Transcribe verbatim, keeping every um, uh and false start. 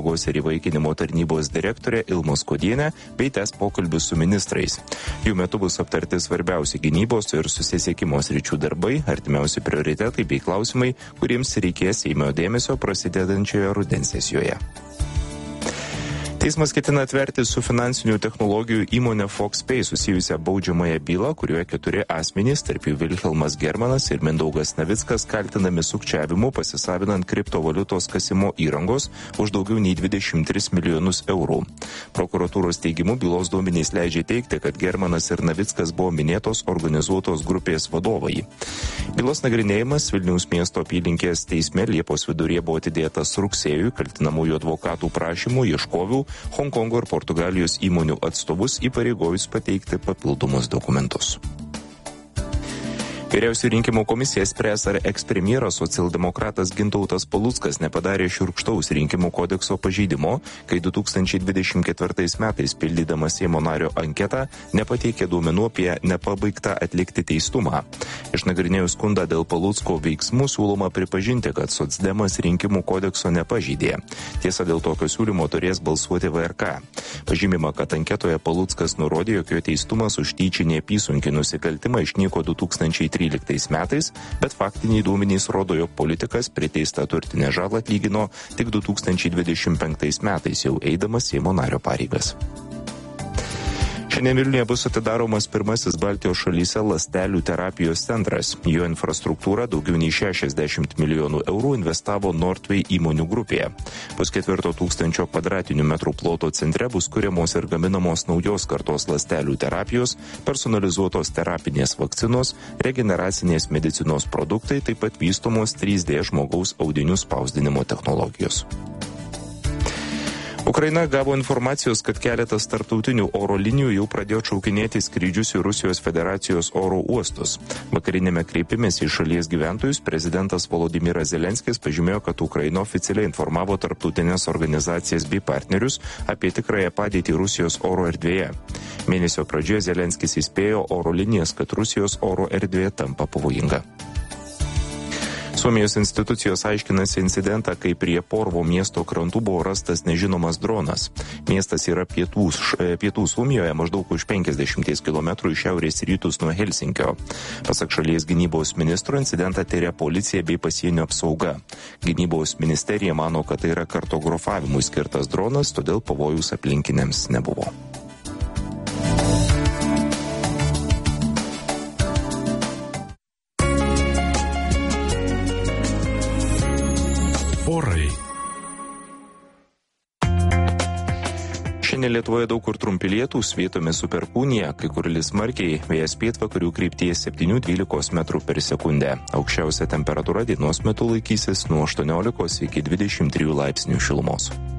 apsaugos ir įvaikinimo tarnybos direktorė Ilma Skuodienė bei tęs pokalbius su ministrais. Jų metu bus aptarti svarbiausi gynybos ir susisiekimo sričių darbai, artimiausi prioritetai bei klausimai, kuriems reikės Seimo dėmesio prasidedančioje rudens sesijoje. Teismas ketina atverti su finansinių technologijų įmonė Foxpay susijusią baudžiamąją bylą, kurioje keturi asmenys, tarp jų Vilhelmas Germanas ir Mindaugas Navickas, kaltinami sukčiavimu pasisavinant kriptovaliutos kasimo įrangos už daugiau nei dvidešimt tris milijonus eurų. Prokuratūros teigimu bylos duomenys leidžia teigti, kad Germanas ir Navickas buvo minėtos organizuotos grupės vadovai. Bylos nagrinėjimas Vilniaus miesto apylinkės teisme Liepos viduryje buvo atidėtas rugsėjui, kaltinamųjų advokatų prašymų ieškovių Honkongo ir Portugalijos įmonių atstovus įpareigojus pateikti papildomus dokumentus. Vyriausioji rinkimų komisija spręs, ar ekspremjeras socialdemokratas Gintautas Paluckas nepadarė šiurkštaus rinkimų kodekso pažeidimo, kai du tūkstančiai dvidešimt ketvirtais metais pildydamas Seimo nario anketą nepateikė duomenų apie nepabaigtą atlikti teistumą. Išnagrinėjus skundą dėl Palucko veiksmų siūloma pripažinti, kad socdemas rinkimų kodekso nepažeidė. Tiesa, dėl tokio siūlymo turės balsuoti V R K. Pažymima, kad anketoje Paluckas nurodė, jog jo teistumas už tyčinį apysunkį nusikaltimą išnyko du tūkstančiai tryliktais metais, bet faktiniai duomenys rodo, jog politikas priteistą turtinę žalą atlygino tik du tūkstančiai dvidešimt penktais metais, jau eidamas Seimo nario pareigas. Šiandien Vilniuje bus atidaromas pirmasis Baltijos šalyse ląstelių terapijos centras. Jo infrastruktūrą daugiau nei šešiasdešimt milijonų eurų investavo Northway įmonių grupėje. Pusketvirto tūkstančio kvadratinių metrų ploto centre bus kuriamos ir gaminamos naujos kartos ląstelių terapijos, personalizuotos terapinės vakcinos, regeneracinės medicinos produktai, taip pat vystomos trys D žmogaus audinių spausdinimo technologijos. Ukraina gavo informacijos, kad keletas tarptautinių oro linijų jau pradėjo atšaukinėti skrydžius į Rusijos federacijos oro uostus. Vakarinėme kreipimėsi į šalies gyventojus prezidentas Volodymyras Zelenskis pažymėjo, kad Ukraina oficialiai informavo tarptautinės organizacijas bei partnerius apie tikrąją padėtį Rusijos oro erdvėje. Mėnesio pradžioje Zelenskis įspėjo oro linijas, kad Rusijos oro erdvė tampa pavojinga. Suomijos institucijos aiškinasi incidentą, kai prie Porvo miesto krantų buvo rastas nežinomas dronas. Miestas yra pietų, pietų Suomijoje, maždaug už penkiasdešimt kilometrų į šiaurės rytus nuo Helsinkio. Pasak šalies gynybos ministro, incidentą tiria policija bei pasienio apsauga. Gynybos ministerija mano, kad tai yra kartografavimui skirtas dronas, todėl pavojus aplinkiniams nebuvo. Orai. Šiandien Lietuvoje daug kur trumpi lietūs, vietomis su perkūnija, kai kur lis smarkiai, vėjas pietvakarių krypties septynių dvylikos metrų per sekundę. Aukščiausia temperatūra dienos metu laikysis nuo aštuoniolikos iki dvidešimt trijų laipsnių šilumos.